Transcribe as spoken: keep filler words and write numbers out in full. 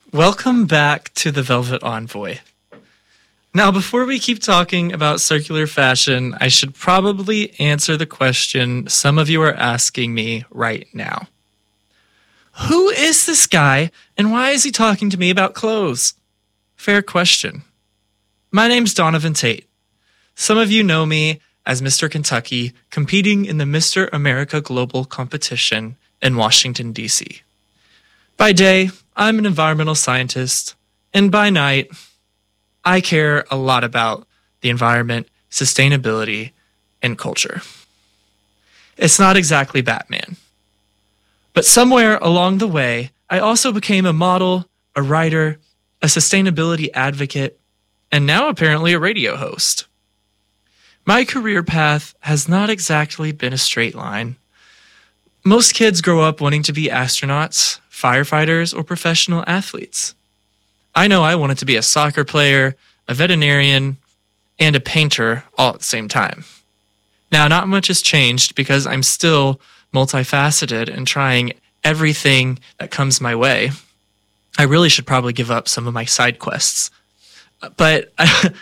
Welcome back to the Velvet Envoy. Now, before we keep talking about circular fashion, I should probably answer the question some of you are asking me right now. Who is this guy, and why is he talking to me about clothes? Fair question. My name's Donovan Tate. Some of you know me as Mister Kentucky, competing in the Mister America Global competition in Washington, D C. By day, I'm an environmental scientist, and by night, I care a lot about the environment, sustainability, and culture. It's not exactly Batman. But somewhere along the way, I also became a model, a writer, a sustainability advocate, and now apparently a radio host. My career path has not exactly been a straight line. Most kids grow up wanting to be astronauts, firefighters, or professional athletes. I know I wanted to be a soccer player, a veterinarian, and a painter all at the same time. Now, not much has changed because I'm still multifaceted and trying everything that comes my way. I really should probably give up some of my side quests. But I,